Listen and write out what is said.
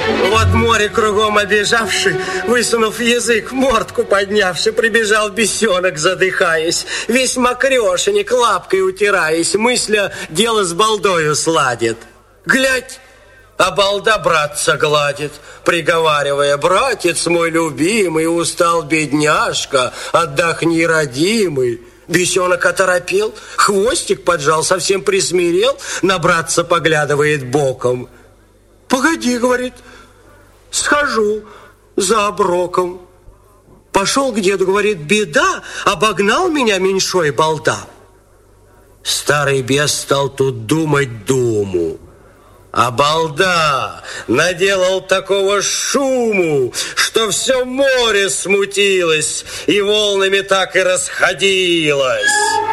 Вот море кругом обежавший, высунув язык, мордку поднявший, прибежал бесенок, задыхаясь, весь мокрешенек, лапкой утираясь, мысля, дело с балдою сладит. Глядь, а балда братца гладит, приговаривая: братец мой любимый, устал бедняжка, отдохни, родимый. Бесенок оторопел, хвостик поджал, совсем присмирел, на братца поглядывает боком. Погоди, говорит, схожу за оброком. Пошел к деду, говорит: беда, обогнал меня меньшой балда. Старый бес стал тут думать думу. А балда наделал такого шуму, что все море смутилось и волнами так и расходилось.